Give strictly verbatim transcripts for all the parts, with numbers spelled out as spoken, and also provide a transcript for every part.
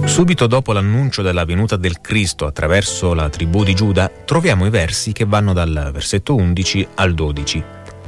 Subito dopo l'annuncio della venuta del Cristo attraverso la tribù di Giuda, troviamo i versi che vanno dal versetto undici al dodici.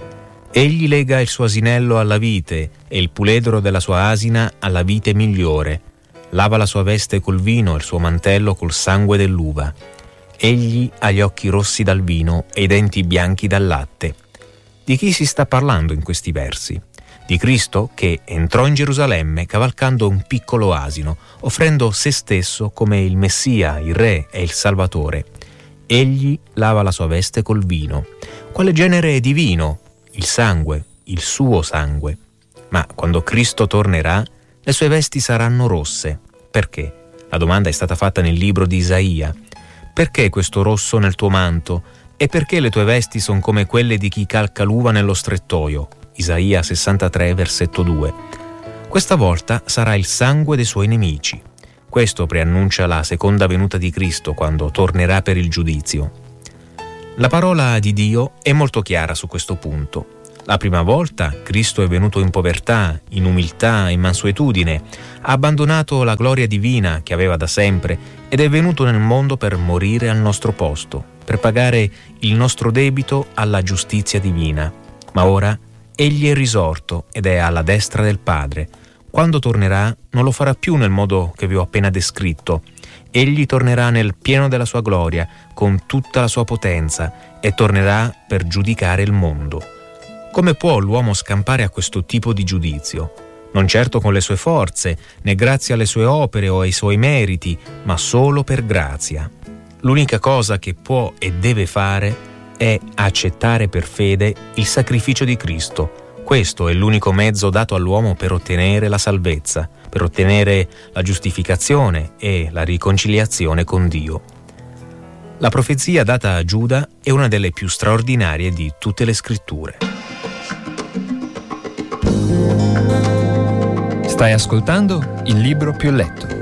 Egli lega il suo asinello alla vite e il puledro della sua asina alla vite migliore. Lava la sua veste col vino e il suo mantello col sangue dell'uva. Egli ha gli occhi rossi dal vino e i denti bianchi dal latte. Di chi si sta parlando in questi versi? Di Cristo che entrò in Gerusalemme cavalcando un piccolo asino, offrendo se stesso come il Messia, il Re e il Salvatore. Egli lava la sua veste col vino. Quale genere di vino? Il sangue, il suo sangue. Ma quando Cristo tornerà, le sue vesti saranno rosse. Perché? La domanda è stata fatta nel libro di Isaia. Perché questo rosso nel tuo manto? E perché le tue vesti sono come quelle di chi calca l'uva nello strettoio? Isaia sessantatré, versetto due. Questa volta sarà il sangue dei suoi nemici. Questo preannuncia la seconda venuta di Cristo quando tornerà per il giudizio. La parola di Dio è molto chiara su questo punto. La prima volta Cristo è venuto in povertà, in umiltà e mansuetudine, ha abbandonato la gloria divina che aveva da sempre ed è venuto nel mondo per morire al nostro posto, per pagare il nostro debito alla giustizia divina. Ma ora Egli è risorto ed è alla destra del Padre. Quando tornerà non lo farà più nel modo che vi ho appena descritto. Egli tornerà nel pieno della sua gloria, con tutta la sua potenza, e tornerà per giudicare il mondo. Come può l'uomo scampare a questo tipo di giudizio? Non certo con le sue forze, né grazie alle sue opere o ai suoi meriti, ma solo per grazia. L'unica cosa che può e deve fare è accettare per fede il sacrificio di Cristo. Questo è l'unico mezzo dato all'uomo per ottenere la salvezza, per ottenere la giustificazione e la riconciliazione con Dio. La profezia data a Giuda è una delle più straordinarie di tutte le scritture. Stai ascoltando Il libro più letto,